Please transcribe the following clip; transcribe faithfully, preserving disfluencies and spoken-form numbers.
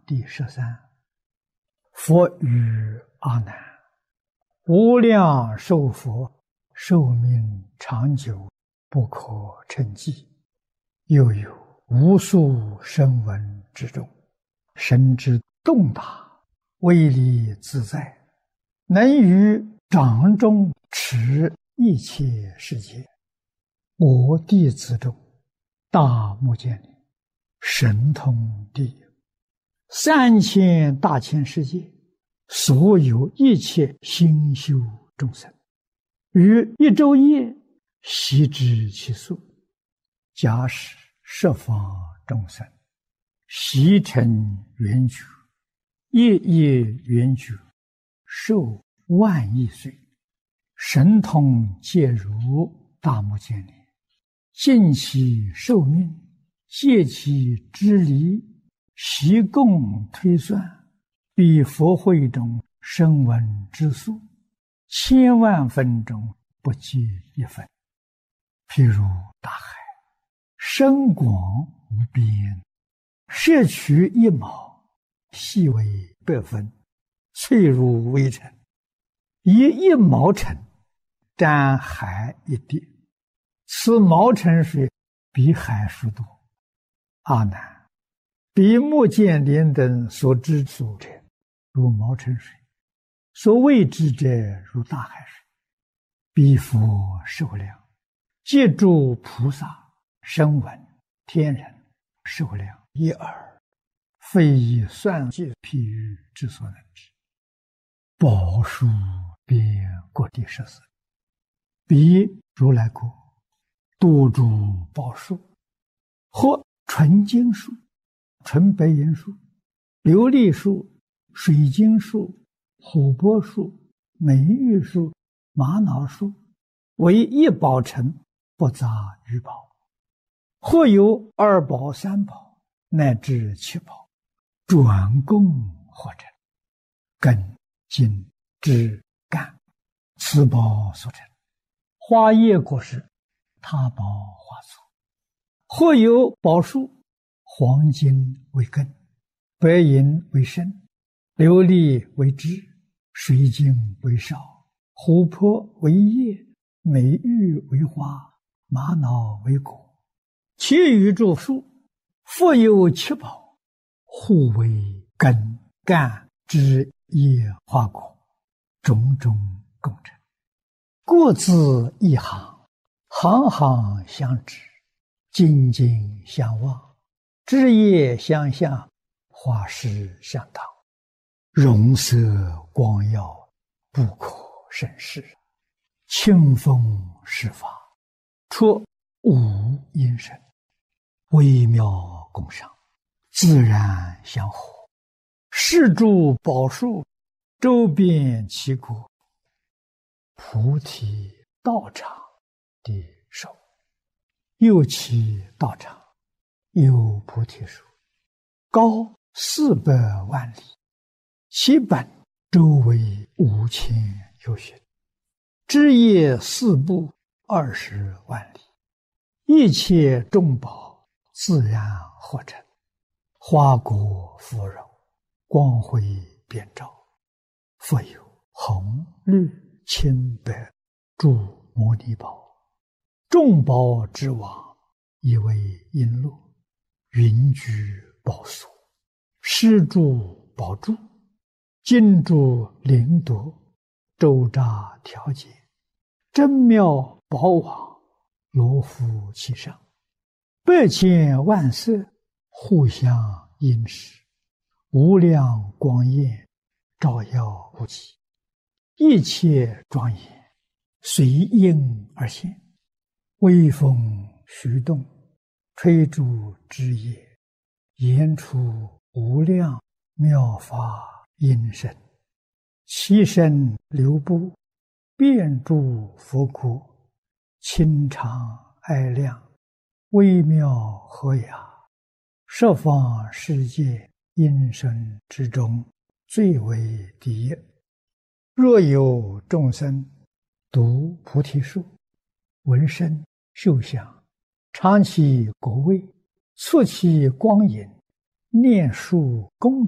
第十三。佛语阿难：无量寿佛寿命长久，不可称计。又有无数声闻之中，神之动大，威力自在，能于掌中持一切世界。我弟子中，大目犍连神通第一，三千大千世界所有一切心修众生，于一昼夜悉知其数。假使十方众生悉成圆觉，夜夜圆觉，寿万亿岁，神通皆如大目犍连，尽其寿命，借其之离，悉共推算，比佛会中声闻之数，千万分中不及一分。譬如大海，深广无边，摄取一毛，细为百分，脆如微尘，以一毛尘沾海一滴，此毛尘水比海数多。阿难，比目犍连等所知数者，如毛尘水；所谓之者，如大海水。彼佛寿量，皆诸菩萨、声闻、天人寿量一耳，非以算计譬喻之所能知。宝树遍各地十四，彼如来国，多诸宝树，或纯金树、纯白银树、琉璃树、水晶树、琥珀树、美玉树、玛瑙树，为一宝城，不杂于宝。或有二宝、三宝，乃至七宝，转供或成，根、茎、枝、干，此宝所成。花叶果实，他宝花簇。或有宝树，黄金为根，白银为身，琉璃为枝，水晶为少，琥珀为叶，美玉为花，玛瑙为果。其余诸树，复有七宝，互为根、干、枝、叶、花、果，种种共成，各自一行，行行相知，紧紧相望，枝叶相向，花实相当，容色光耀，不可胜视。清风施法，出无因声，微妙共赏，自然相合。是诸宝树，周遍其国，菩提道场的手。又其道场，有菩提树，高四百万里，其本周围五千由旬，枝叶四部二十万里，一切众宝自然合成，花果芙蓉，光辉遍照。复有红、绿、青、白诸摩尼宝，众宝之王，以为璎珞，云居宝所，施诸宝柱，金珠灵夺，周匝调节，真妙宝网，罗敷其上，百千万色，互相映饰，无量光焰，照耀无极，一切庄严，随应而现。微风徐动，吹诸枝叶，言出无量妙法音声，其声流布，遍诸佛国，清长爱亮，微妙和雅，十方世界音声之中，最为第一。若有众生读菩提树，闻声嗅香，尝其果味，触其光影，念树功